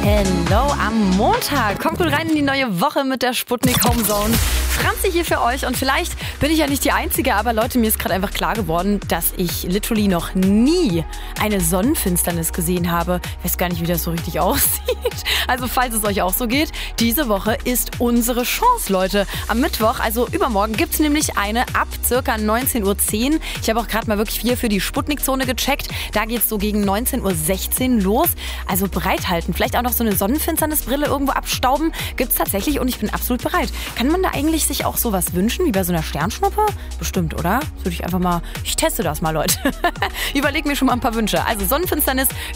Hello am Montag. Kommt gut rein in die neue Woche mit der Sputnik Homezone. Franzi hier für euch und vielleicht bin ich ja nicht die Einzige, aber Leute, mir ist gerade einfach klar geworden, dass ich literally noch nie eine Sonnenfinsternis gesehen habe. Ich weiß gar nicht, wie das so richtig aussieht. Also falls es euch auch so geht, diese Woche ist unsere Chance, Leute. Am Mittwoch, also übermorgen, gibt's nämlich eine ab circa 19:10 Uhr. Ich habe auch gerade mal wirklich hier für die Sputnik-Zone gecheckt. Da geht's so gegen 19:16 Uhr los. Also bereithalten. Vielleicht auch noch so eine Sonnenfinsternisbrille irgendwo abstauben. Gibt's tatsächlich und ich bin absolut bereit. Kann man da eigentlich sich auch sowas wünschen, wie bei so einer Sternschnuppe? Bestimmt, oder? Ich teste das mal, Leute. Überleg mir schon mal ein paar Wünsche. Also Sonnenfinsternis